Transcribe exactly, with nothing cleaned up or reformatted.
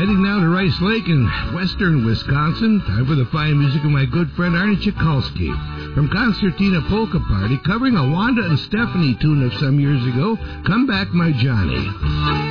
Heading now to Rice Lake in western Wisconsin. Time for the fine music of my good friend Arnie Chikalski. From Concertina Polka Party, covering a Wanda and Stephanie tune of some years ago, Come Back My Johnny.